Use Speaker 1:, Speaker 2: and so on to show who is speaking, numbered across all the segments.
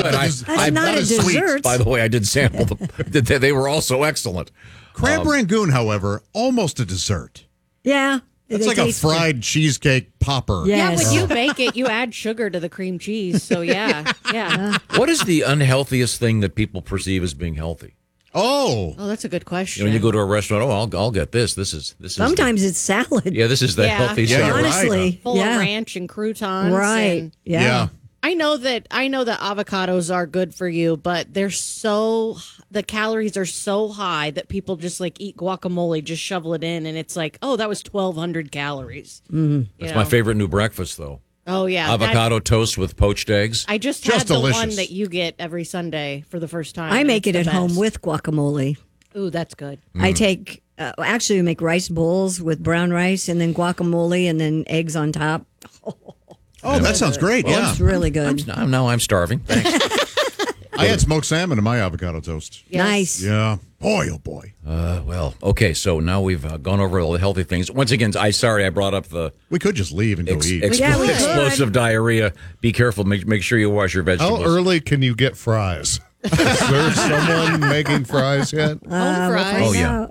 Speaker 1: good.
Speaker 2: That's
Speaker 1: I'm
Speaker 2: not a
Speaker 1: sweets,
Speaker 2: dessert.
Speaker 1: by the way. I did sample them. They were also excellent.
Speaker 3: Crab Rangoon, however, almost a dessert.
Speaker 2: Yeah.
Speaker 3: It's
Speaker 2: they
Speaker 3: like a
Speaker 2: taste
Speaker 3: fried cheesecake popper.
Speaker 2: Yeah.
Speaker 4: Yeah,
Speaker 2: Yes.
Speaker 4: when you bake it, you add sugar to the cream cheese. So yeah.
Speaker 1: What is the unhealthiest thing that people perceive as being healthy?
Speaker 3: Oh,
Speaker 4: Oh, that's a good question.
Speaker 1: You know, when you go to a restaurant, I'll get this. This is
Speaker 2: Sometimes it's salad.
Speaker 1: yeah, this is the
Speaker 4: Yeah.
Speaker 1: healthy
Speaker 3: Yeah,
Speaker 1: stuff.
Speaker 3: you're right.
Speaker 2: Honestly.
Speaker 4: full
Speaker 2: yeah.
Speaker 4: of ranch and croutons.
Speaker 2: Right.
Speaker 4: and-
Speaker 2: Yeah.
Speaker 4: I know that avocados are good for you, but the calories are so high that people just like eat guacamole, just shovel it in, and it's like, oh, that was 1,200 calories. Mm-hmm.
Speaker 1: That's my favorite new breakfast, though.
Speaker 4: Oh yeah,
Speaker 1: Avocado toast with poached eggs.
Speaker 4: I just
Speaker 3: Just
Speaker 4: had the
Speaker 3: delicious.
Speaker 4: one that you get every Sunday for the first time.
Speaker 2: I make it
Speaker 4: It's
Speaker 2: at
Speaker 4: the
Speaker 2: home
Speaker 4: best.
Speaker 2: with guacamole.
Speaker 4: Ooh, that's good.
Speaker 2: I take, actually, we make rice bowls with brown rice and then guacamole and then eggs on top.
Speaker 3: oh, that sounds great. Yeah,
Speaker 2: It's really good.
Speaker 1: Now I'm starving. Thanks.
Speaker 3: I had smoked salmon in my avocado toast.
Speaker 4: Yes.
Speaker 2: Nice.
Speaker 3: Yeah, boy, oh boy.
Speaker 1: Well, okay, so now we've gone over all the healthy things. Once again, I brought up the
Speaker 3: We could just leave and go eat.
Speaker 2: Yeah, we could.
Speaker 1: explosive diarrhea. Be careful. Make sure you wash your vegetables.
Speaker 5: How early can you get fries? Is there someone making fries yet?
Speaker 4: Home fries.
Speaker 1: Oh, yeah.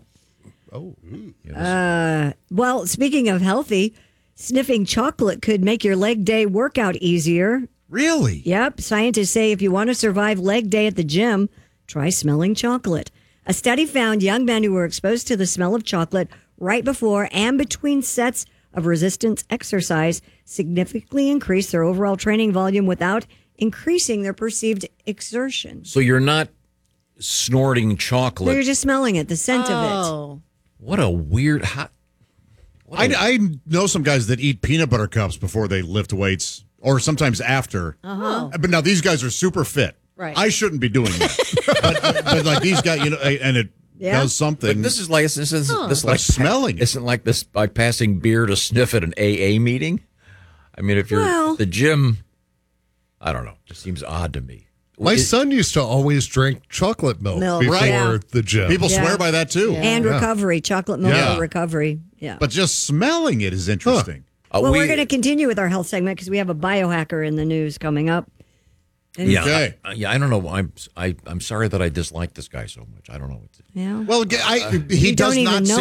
Speaker 2: Well, speaking of healthy, sniffing chocolate could make your leg day workout easier.
Speaker 3: Really?
Speaker 2: Yep. Scientists say if you want to survive leg day at the gym, try smelling chocolate. A study found young men who were exposed to the smell of chocolate right before and between sets of resistance exercise significantly increased their overall training volume without increasing their perceived exertion.
Speaker 1: So you're not snorting
Speaker 2: So
Speaker 1: chocolate.
Speaker 2: you're just smelling it, the scent of it.
Speaker 4: Oh,
Speaker 1: What a weird hot.
Speaker 3: I know some guys that eat peanut butter cups before they lift weights, or sometimes after. But now these guys are super fit.
Speaker 4: Right.
Speaker 3: I shouldn't be doing that. but like these guys, and it does something.
Speaker 1: But this is like this
Speaker 3: By
Speaker 1: like
Speaker 3: smelling it.
Speaker 1: Isn't like this by passing beer to sniff at an AA meeting. I mean, if you're
Speaker 2: Well-
Speaker 1: at the gym, I don't know. It just seems odd to me.
Speaker 5: My son used to always drink chocolate milk
Speaker 2: Milk,
Speaker 5: before
Speaker 3: right.
Speaker 2: Yeah.
Speaker 5: the gym.
Speaker 3: People
Speaker 2: Yeah.
Speaker 3: swear by that too.
Speaker 2: And recovery, chocolate milk
Speaker 3: Yeah.
Speaker 2: for recovery. Yeah.
Speaker 3: But just smelling it is interesting.
Speaker 2: Well, we're going to continue with our health segment because we have a biohacker in the news coming up. And
Speaker 1: Yeah,
Speaker 3: Okay.
Speaker 1: I don't know. I'm sorry that I dislike this guy so much. I don't know what to.
Speaker 2: Yeah.
Speaker 3: Well, he
Speaker 2: You
Speaker 3: does
Speaker 2: don't even
Speaker 3: not
Speaker 2: know